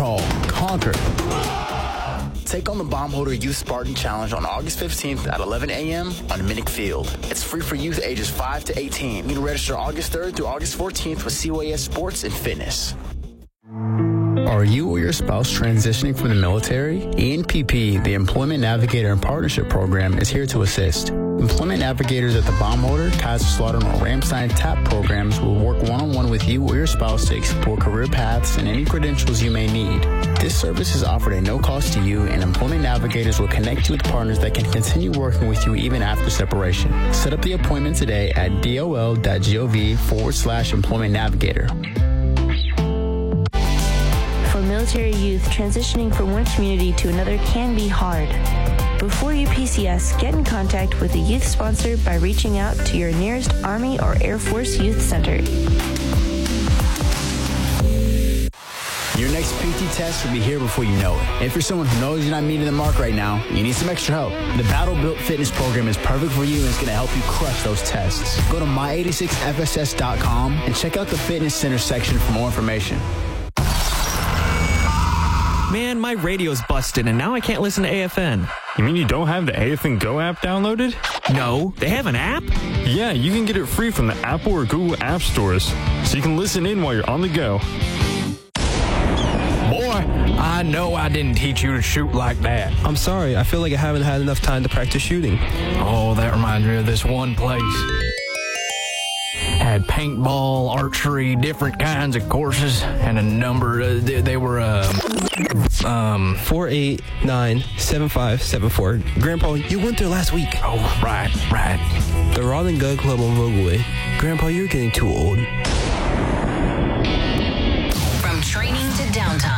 call, conquer. Take on the Baumholder Youth Spartan Challenge on August 15th at 11 a.m. on Minnick Field. It's free for youth ages 5 to 18. You can register August 3rd through August 14th with CYS Sports and Fitness. Are you or your spouse transitioning from the military? ENPP, the Employment Navigator and Partnership Program, is here to assist. Employment navigators at the Baumholder, Kaiserslautern, or Ramstein TAP programs will work one-on-one with you or your spouse to explore career paths and any credentials you may need. This service is offered at no cost to you, and Employment navigators will connect you with partners that can continue working with you even after separation. Set up the appointment today at dol.gov/employment navigator. For military youth, transitioning from one community to another can be hard. Before you PCS, get in contact with a youth sponsor by reaching out to your nearest Army or Air Force Youth Center. Your next PT test will be here before you know it. If you're someone who knows you're not meeting the mark right now, you need some extra help. The Battle Built Fitness Program is perfect for you and is going to help you crush those tests. Go to my86fss.com and check out the Fitness Center section for more information. Man, my radio's busted, and now I can't listen to AFN. You mean you don't have the AFN Go app downloaded? No, they have an app? Yeah, you can get it free from the Apple or Google app stores, so you can listen in while you're on the go. Boy, I know I didn't teach you to shoot like that. I'm sorry, I feel like I haven't had enough time to practice shooting. Oh, that reminds me of this one place. Had paintball, archery, different kinds of courses, and a number. They were 4897574. Grandpa, you went there last week. Oh, right. The Rod and Gun Club on Vogelway. Grandpa, you're getting too old. From training to downtime,